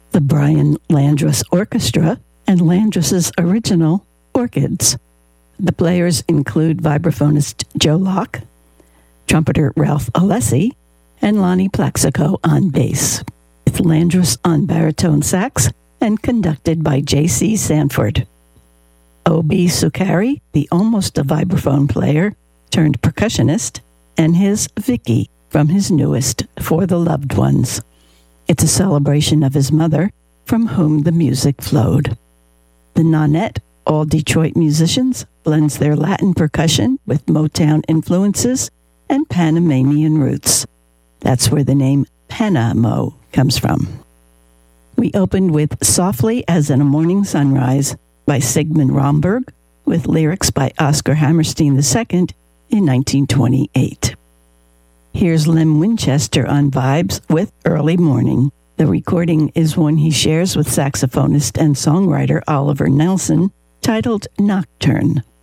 the Brian Landrus Orchestra, and Landrus's original Orchids. The players include vibraphonist Joe Locke, trumpeter Ralph Alessi, and Lonnie Plaxico on bass, with Landrus on baritone sax and conducted by J.C. Sanford. O.B. Sukari, the almost a vibraphone player turned percussionist, and his Vicky from his newest For the Loved Ones. It's a celebration of his mother, from whom the music flowed. The Nonette, all Detroit musicians, blends their Latin percussion with Motown influences and Panamanian roots. That's where the name Panamo comes from. We opened with Softly as in a Morning Sunrise by Sigmund Romberg, with lyrics by Oscar Hammerstein II in 1928. Here's Lem Winchester on vibes with Early Morning. The recording is one he shares with saxophonist and songwriter Oliver Nelson, titled Nocturne.